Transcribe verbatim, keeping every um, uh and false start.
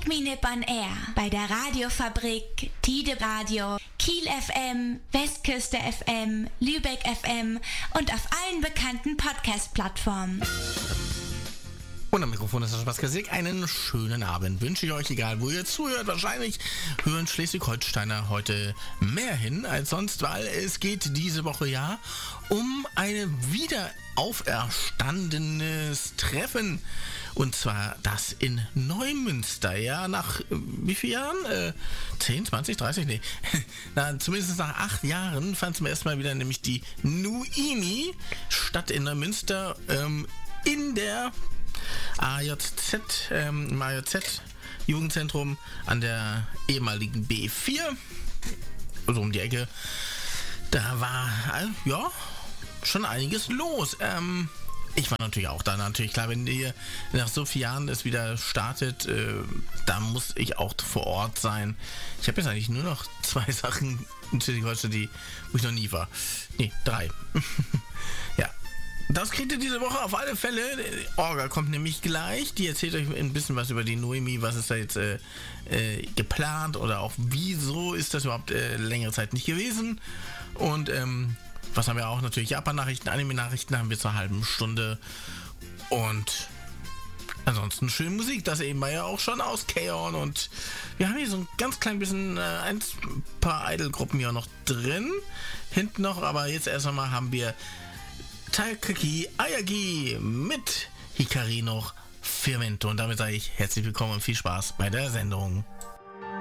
Minip on Air bei der Radiofabrik, Tide Radio, Kiel F M, Westküste F M, Lübeck F M und auf allen bekannten Podcast-Plattformen. Und am Mikrofon ist der Spaß. Einen schönen Abend wünsche ich euch, egal wo ihr zuhört. Wahrscheinlich hören Schleswig-Holsteiner heute mehr hin als sonst, weil es geht diese Woche ja um ein wieder auferstandenes Treffen. Und zwar das in Neumünster. Ja, nach äh, wie vielen Jahren? Äh, zehn, zwanzig, dreißig? Nee. Na, zumindest nach acht Jahren fand es mir erstmal wieder nämlich die Nuimi statt in Neumünster ähm, in der A J Z, ähm, im A J Z Jugendzentrum an der ehemaligen B vier, so um die Ecke. Da war, äh, ja, schon einiges los. Ähm, ich war natürlich auch da, natürlich, klar, wenn ihr nach so vielen Jahren es wieder startet, äh, da muss ich auch vor Ort sein. Ich habe jetzt eigentlich nur noch zwei Sachen in Schleswig-Holstein, die, wo ich noch nie war. Nee, drei. Ja. Das kriegt ihr diese Woche auf alle Fälle. Orga kommt nämlich gleich. Die erzählt euch ein bisschen was über die Noemi. Was ist da jetzt äh, äh, geplant oder auch wieso ist das überhaupt äh, längere Zeit nicht gewesen. Und ähm, was haben wir auch? Natürlich Japan-Nachrichten, Anime-Nachrichten haben wir zur halben Stunde. Und ansonsten schöne Musik. Das eben war ja auch schon aus K-On! Und wir haben hier so ein ganz klein bisschen, äh, ein paar Idol-Gruppen hier noch drin. Hinten noch, aber jetzt erst einmal haben wir Takaki Ayagi mit Hikari noch Firmento. Und damit sage ich herzlich willkommen und viel Spaß bei der Sendung.